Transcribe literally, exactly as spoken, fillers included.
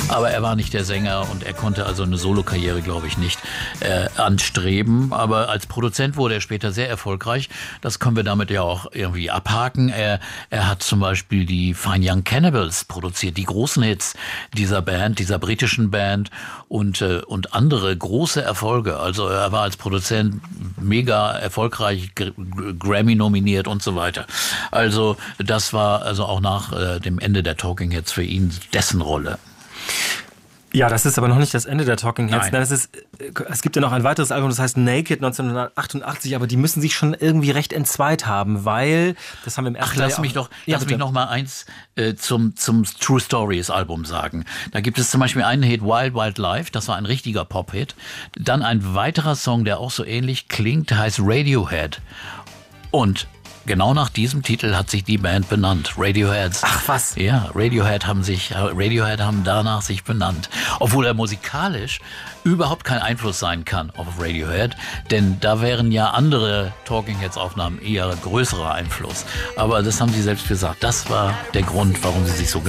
Aber er war nicht der Sänger und er konnte also eine Solokarriere, glaube ich, nicht äh, anstreben. Aber als Produzent wurde er später sehr erfolgreich. Das können wir damit ja auch irgendwie abhaken. Er, er hat zum Beispiel die Fine Young Cannibals produziert, die großen Hits dieser Band, dieser britischen Band und, äh, und andere große Erfolge. Also er war als Produzent mega erfolgreich, Grammy nominiert und so weiter. Also das war also auch nach äh, dem Ende der Talking Heads für ihn dessen Rolle. Ja, das ist aber noch nicht das Ende der Talking Heads. Nein. Nein, das ist, es gibt ja noch ein weiteres Album, das heißt Naked neunzehnhundertachtundachtzig, aber die müssen sich schon irgendwie recht entzweit haben, weil, das haben wir im ersten Ach, lass Jahr mich doch, ja, lass bitte. mich noch mal eins äh, zum, zum True Stories Album sagen. Da gibt es zum Beispiel einen Hit, Wild Wild Life, das war ein richtiger Pop-Hit. Dann ein weiterer Song, der auch so ähnlich klingt, heißt Radiohead. Und genau nach diesem Titel hat sich die Band benannt. Radioheads. Ach was. Ja, Radiohead haben sich, Radiohead haben danach sich benannt. Obwohl er musikalisch überhaupt kein Einfluss sein kann auf Radiohead, denn da wären ja andere Talking Heads Aufnahmen eher größerer Einfluss. Aber das haben sie selbst gesagt. Das war der Grund, warum sie sich so